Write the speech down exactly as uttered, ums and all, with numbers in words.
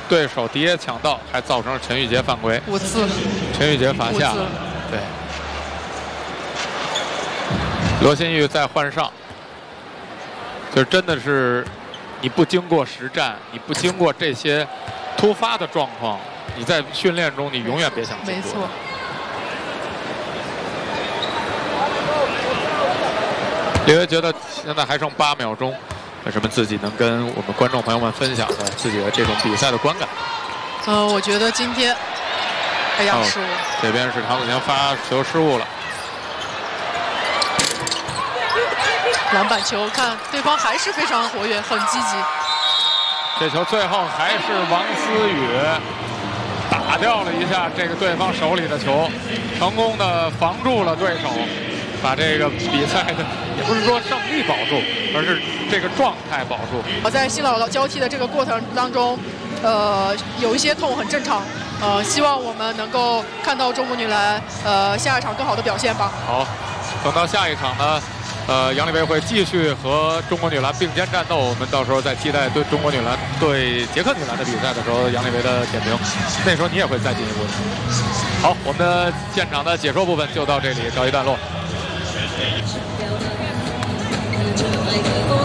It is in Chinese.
对手第一抢到，还造成了陈玉杰犯规， 五次， 陈玉杰罚下了，对。罗新玉再换上，就真的是你不经过实战，你不经过这些突发的状况，你在训练中你永远别想进步。 没错。 刘爷觉得现在还剩八秒钟，有什么自己能跟我们观众朋友们分享的自己的这种比赛的观感？ 呃，我觉得今天，哎呀，失误、哦。 这边是唐子宁发球失误了。 篮板球，看对方还是非常活跃，很积极。 这球最后还是王思雨打掉了一下这个对方手里的球，成功的防住了对手。把这个比赛的也不是说胜利保住，而是这个状态保住。 我在新老交替的这个过程当中，呃，有一些痛很正常。呃，希望我们能够看到中国女篮呃下一场更好的表现吧。 好，等到下一场呢，呃，杨利威会继续和中国女篮并肩战斗。我们到时候再期待对中国女篮对捷克女篮的比赛的时候，杨利威的点评，那时候你也会再进一步的。好，我们的现场的解说部分就到这里告一段落。